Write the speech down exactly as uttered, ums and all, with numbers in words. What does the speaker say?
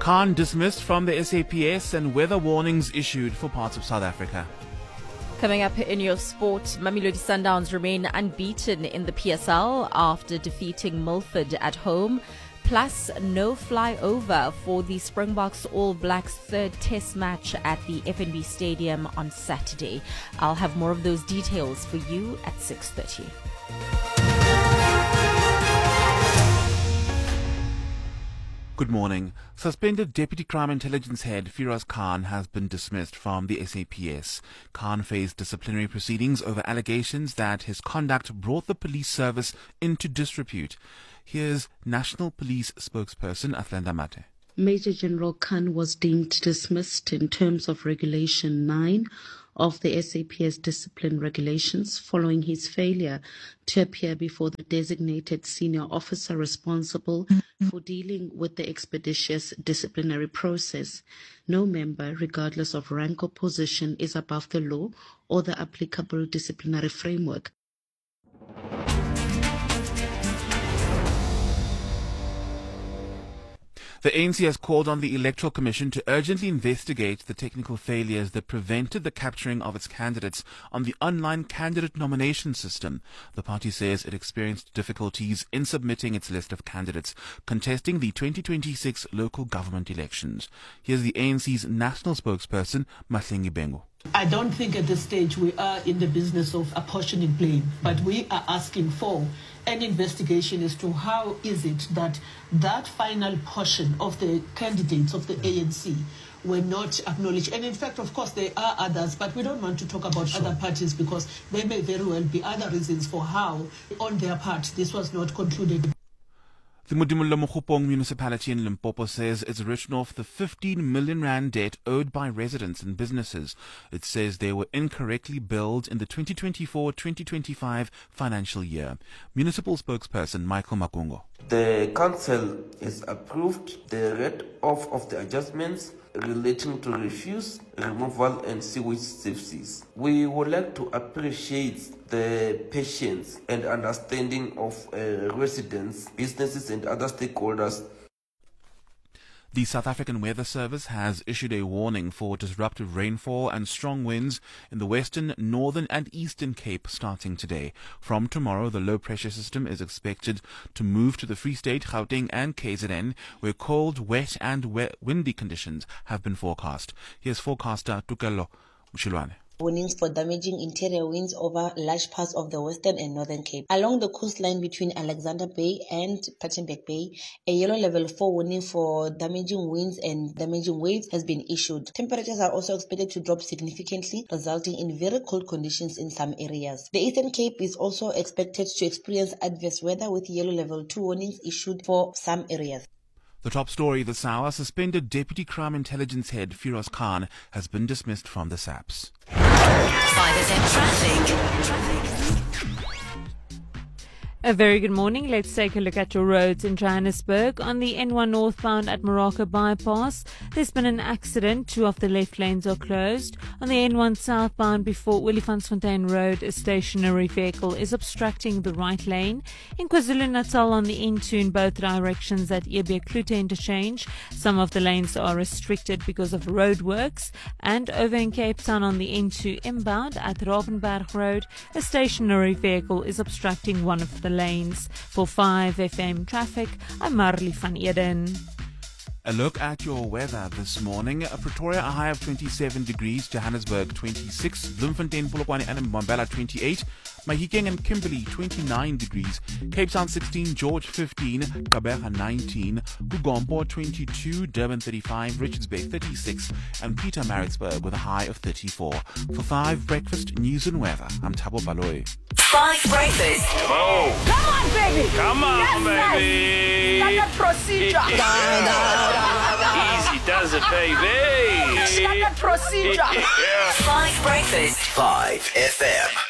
Khan dismissed from the S A P S and weather warnings issued for parts of South Africa. Coming up in your sport, Mamelodi Sundowns remain unbeaten in the P S L after defeating Milford at home. Plus, no flyover for the Springboks All Blacks third test match at the F N B Stadium on Saturday. I'll have more of those details for you at six thirty. Good morning. Suspended Deputy Crime Intelligence Head Firoz Khan has been dismissed from the S A P S. Khan faced disciplinary proceedings over allegations that his conduct brought the police service into disrepute. Here's National Police spokesperson Athlenda Mate. Major General Khan was deemed dismissed in terms of Regulation nine of the S A P S discipline regulations following his failure to appear before the designated senior officer responsible for dealing with the expeditious disciplinary process. No member, regardless of rank or position, is above the law or the applicable disciplinary framework. The A N C has called on the Electoral Commission to urgently investigate the technical failures that prevented the capturing of its candidates on the online candidate nomination system. The party says it experienced difficulties in submitting its list of candidates contesting the twenty twenty-six local government elections. Here's the A N C's national spokesperson, Mahlengi Bengo. I don't think at this stage we are in the business of apportioning blame, but we are asking for an investigation as to how is it that that final portion of the candidates of the A N C were not acknowledged. And in fact, of course, there are others, but we don't want to talk about sure. other parties because there may very well be other reasons for how, on their part, this was not concluded. The Modimolle Mokgopong municipality in Limpopo says it's written off the fifteen million rand debt owed by residents and businesses. It says they were incorrectly billed in the twenty twenty-four twenty twenty-five financial year. Municipal spokesperson Michael Makungo. The council has approved the write-off of the adjustments relating to refuse, removal and sewage services. We would like to appreciate the patience and understanding of uh, residents, businesses and other stakeholders. The South African Weather Service has issued a warning for disruptive rainfall and strong winds in the western, northern and eastern Cape starting today. From tomorrow, the low-pressure system is expected to move to the Free State, Gauteng and K Z N, where cold, wet and wet, windy conditions have been forecast. Here's forecaster Tukelo Mshilwane. Warnings for damaging interior winds over large parts of the Western and Northern Cape. Along the coastline between Alexander Bay and Plettenberg Bay, a yellow level four warning for damaging winds and damaging waves has been issued. Temperatures are also expected to drop significantly, resulting in very cold conditions in some areas. The Eastern Cape is also expected to experience adverse weather with yellow level two warnings issued for some areas. The top story this hour: suspended Deputy Crime Intelligence Head Firoz Khan has been dismissed from the S A P S. five F M traffic. Traffic. A very good morning. Let's take a look at your roads in Johannesburg. On the N one northbound at Morocco Bypass, there's been an accident. Two of the left lanes are closed. On the N one southbound before Willievansfontein Road, a stationary vehicle is obstructing the right lane. In KwaZulu-Natal on the N two in both directions at Eebe Klute interchange, some of the lanes are restricted because of roadworks. And over in Cape Town on the N two inbound at Rabenberg Road, a stationary vehicle is obstructing one of the lanes. For five F M traffic, I'm Marley van Eden. A look at your weather this morning. Pretoria, a high of twenty-seven degrees. Johannesburg, twenty-six. Bloemfontein, Polokwane and Mbombela, twenty-eight. Mahikeng and Kimberley, twenty-nine degrees. Cape Town, sixteen. George, fifteen. Gqeberha, nineteen. Gugompo, twenty-two. Durban, thirty-five. Richards Bay, thirty-six. And Pietermaritzburg with a high of thirty-four. For five Breakfast News and Weather, I'm Thabo Baloyi. Five Breakfast. Oh. Come on, baby. Come on, yes, baby. Standard procedure. Easy does it, baby. Standard procedure. Five Breakfast. five F M.